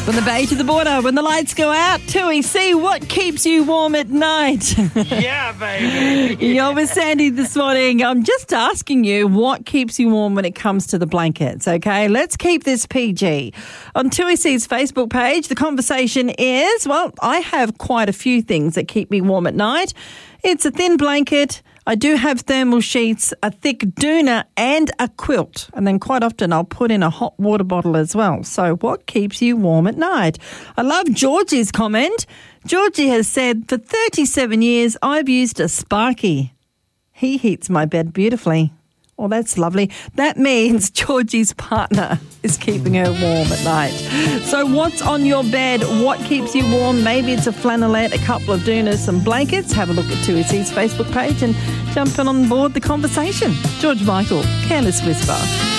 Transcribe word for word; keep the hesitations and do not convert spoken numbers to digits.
From the bay to the border, when the lights go out, Tui C, what keeps you warm at night? Yeah, baby. You're with Sandy this morning. I'm just asking you what keeps you warm when it comes to the blankets, okay? Let's keep this P G. On Tui C's Facebook page, the conversation is, well, I have quite a few things that keep me warm at night. It's a thin blanket. I do have thermal sheets, a thick doona and a quilt. And then quite often I'll put in a hot water bottle as well. So what keeps you warm at night? I love Georgie's comment. Georgie has said, for thirty-seven years, I've used a Sparky. He heats my bed beautifully. Oh, that's lovely. That means Georgie's partner is keeping her warm at night. So what's on your bed? What keeps you warm? Maybe it's a flannelette, a couple of doonas, some blankets. Have a look at two C's Facebook page and jump in on board the conversation. George Michael, Careless Whisper.